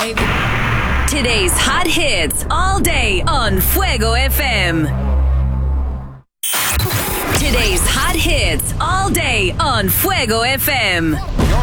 baby. Today's hot hits all day on Fuego FM. Today's hot hits all day on Fuego FM. Your